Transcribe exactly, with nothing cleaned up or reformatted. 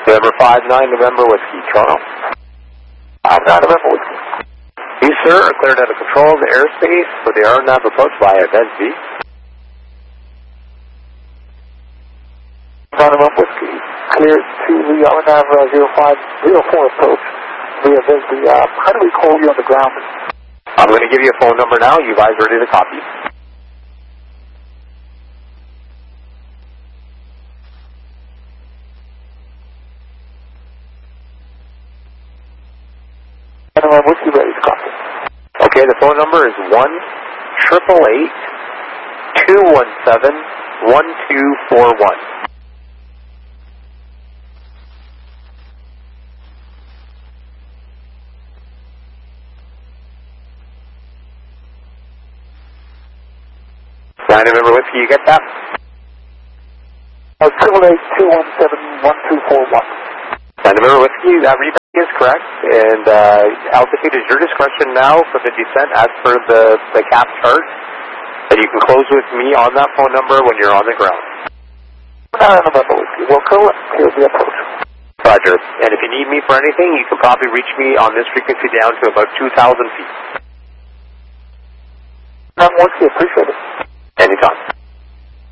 November five nine, November Whiskey, Toronto. five nine, November Whiskey. You, sir, are cleared out of control of the airspace for the R N A V approach via Vesby. five nine, November Whiskey. Cleared to the R N A V uh, zero five zero four approach via Vesby. Uh, how do we call you on the ground? I'm going to give you a phone number now. You guys ready to copy? Whiskey ready to copy. Okay, the phone number is one triple eight two one seven one two four one. Nine November Whiskey, you get that? Uh, triple eight two one seven one two four one. Nine November Whiskey, that read is correct, and uh, altitude is your discretion now for the descent as per the, the cap chart, and you can close with me on that phone number when you're on the ground. nine November Whiskey, Wilco, here's the approach. Roger, and if you need me for anything, you can probably reach me on this frequency down to about two thousand feet. nine Whiskey, appreciate it. Anytime.